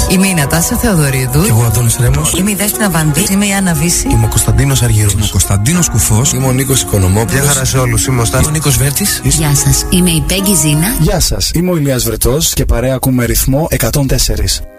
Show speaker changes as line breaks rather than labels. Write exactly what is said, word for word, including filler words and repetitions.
Είμαι η Νατάσα Θεοδωρίδου.
Και εγώ Αντώνης Ρέμος.
Είμαι η Δέσποινα Βανδύ. Είμαι η Άννα Βύση.
Είμαι ο Κωνσταντίνος Αργύρος. Είμαι ο Κωνσταντίνος Κουφός.
Είμαι ο Νίκος Οικονομόπουλος.
Γεια χαρά σε όλους. Είμαι ο Στάθης. Είμαι ο Νίκος Βέρτης.
Γεια σας. Είμαι η Πέγγι Ζήνα.
Γεια σας. Είμαι ο Ηλίας Βρετός και παρέα ακούμε ρυθμό εκατόν τέσσερα.